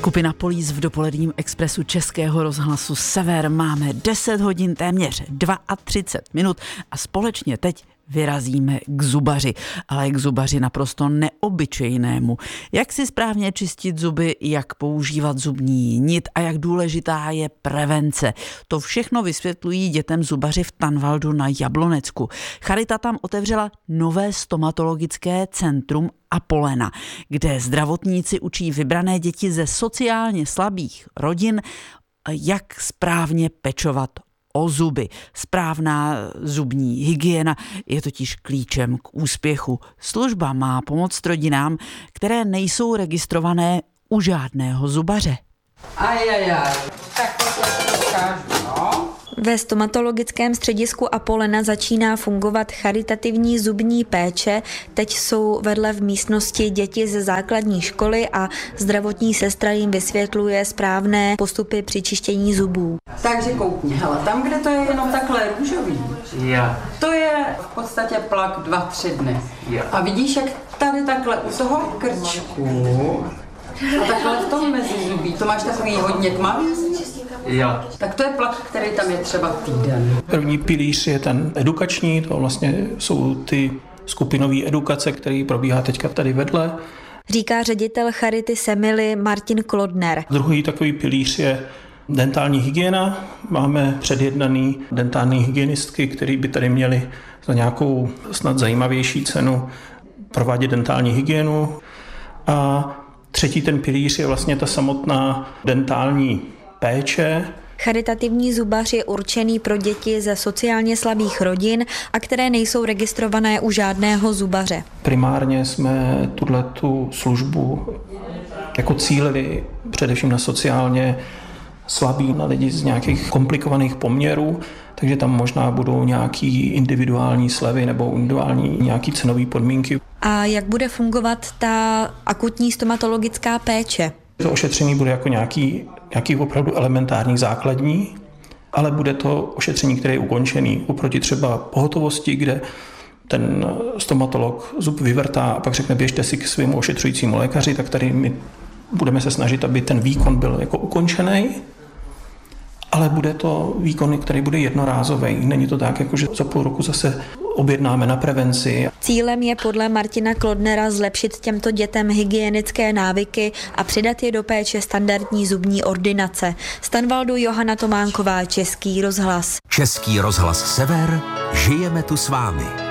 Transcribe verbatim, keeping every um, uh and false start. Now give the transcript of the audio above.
Skupina Políz v dopoledním expresu Českého rozhlasu Sever. Máme deset hodin, téměř třicet dva minut a společně teď vyrazíme k zubaři, ale k zubaři naprosto neobyčejnému. Jak si správně čistit zuby, jak používat zubní nit a jak důležitá je prevence. To všechno vysvětlují dětem zubaři v Tanvaldu na Jablonecku. Charita tam otevřela nové stomatologické centrum Apolena, kde zdravotníci učí vybrané děti ze sociálně slabých rodin, jak správně pečovat o zuby. Správná zubní hygiena je totiž klíčem k úspěchu. Služba má pomoct rodinám, které nejsou registrované u žádného zubaře. Ajajaj, tak to to ukážu, no. Ve stomatologickém středisku Apolena začíná fungovat charitativní zubní péče. Teď jsou vedle v místnosti děti ze základní školy a zdravotní sestra jim vysvětluje správné postupy při čištění zubů. Takže koukni, hele, tam, kde to je jenom takhle růžový, yeah. to je v podstatě plak dva, tři dny. Yeah. A vidíš, jak tady takhle u toho krčku a takhle v tom mezizubí, to máš takový hodně tmavý? Jo. Tak to je plak, který tam je třeba týden. První pilíř je ten edukační, to vlastně jsou ty skupinové edukace, které probíhá teďka tady vedle. Říká ředitel Charity Semily Martin Klodner. Druhý takový pilíř je dentální hygiena. Máme předjednaný dentální hygienistky, který by tady měli za nějakou snad zajímavější cenu provádět dentální hygienu. A třetí ten pilíř je vlastně ta samotná dentální péče. Charitativní zubař je určený pro děti ze sociálně slabých rodin a které nejsou registrované u žádného zubaře. Primárně jsme tuhletu službu jako cílili především na sociálně slabí, na lidi z nějakých komplikovaných poměrů, takže tam možná budou nějaký individuální slevy nebo individuální nějaký cenové podmínky. A jak bude fungovat ta akutní stomatologická péče? To ošetření bude jako nějaký, nějaký opravdu elementární základní, ale bude to ošetření, které je ukončený. Oproti třeba pohotovosti, kde ten stomatolog zub vyvrtá a pak řekne běžte si k svému ošetřujícímu lékaři, tak tady my budeme se snažit, aby ten výkon byl jako ukončený, ale bude to výkon, který bude jednorázový. Není to tak, jako že za půl roku zase objednáme na prevenci. Cílem je podle Martina Klodnera zlepšit těmto dětem hygienické návyky a přidat je do péče standardní zubní ordinace. Z Tanvaldu Johana Tománková, Český rozhlas. Český rozhlas Sever, žijeme tu s vámi.